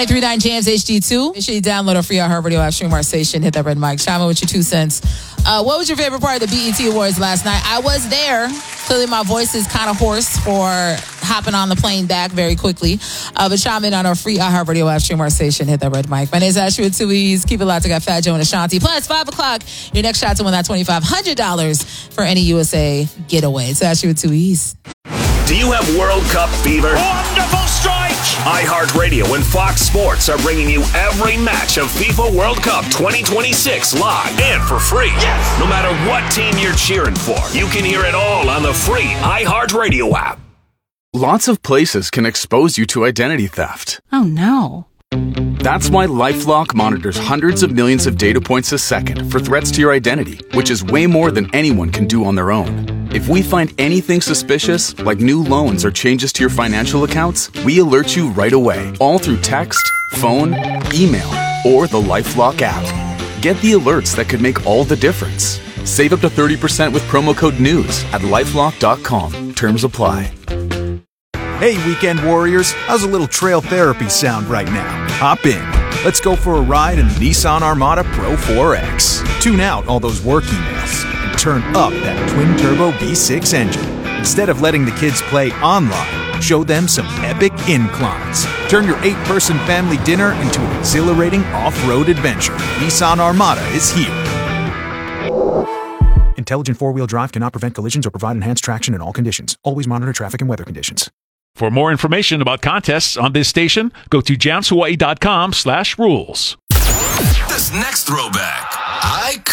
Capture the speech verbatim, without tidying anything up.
ninety-three point nine Jams H D two. Make sure you download our free iHeartRadio app, stream our station, hit that red mic. Chime in with your two cents. Uh, what was your favorite part of the B E T Awards last night? I was there. Clearly, my voice is kind of hoarse for hopping on the plane back very quickly. Uh, but chime in on our free iHeartRadio app, stream our station, hit that red mic. My name is Ashley with two E's. Keep it locked. I got Fat Joe and Ashanti. Plus, five o'clock, your next shot to win that twenty-five hundred dollars for any U S A getaway. It's Ashley with two E's. Do you have World Cup fever? Wonderful strike! iHeartRadio and Fox Sports are bringing you every match of FIFA World Cup twenty twenty-six live and for free. Yes! No matter what team you're cheering for, you can hear it all on the free iHeartRadio app. Lots of places can expose you to identity theft. Oh, no. That's why LifeLock monitors hundreds of millions of data points a second for threats to your identity, which is way more than anyone can do on their own. If we find anything suspicious, like new loans or changes to your financial accounts, we alert you right away, all through text, phone, email, or the LifeLock app. Get the alerts that could make all the difference. Save up to thirty percent with promo code NEWS at lifelock dot com. Terms apply. Hey, weekend warriors, how's a little trail therapy sound right now? Hop in. Let's go for a ride in the Nissan Armada Pro four X. Tune out all those work emails and turn up that twin-turbo V six engine. Instead of letting the kids play online, show them some epic inclines. Turn your eight-person family dinner into an exhilarating off-road adventure. Nissan Armada is here. Intelligent four-wheel drive cannot prevent collisions or provide enhanced traction in all conditions. Always monitor traffic and weather conditions. For more information about contests on this station, go to jams hawaii dot com slash rules. This next throwback, I